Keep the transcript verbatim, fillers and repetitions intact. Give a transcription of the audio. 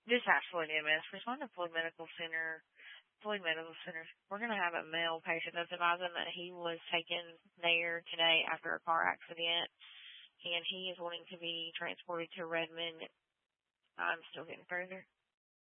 This at Floyd M S. Respond to Floyd Medical Center. Floyd Medical Center. We're going to have a male patient that's advising that he was taken there today after a car accident, and he is wanting to be transported to Redmond. I'm still getting further.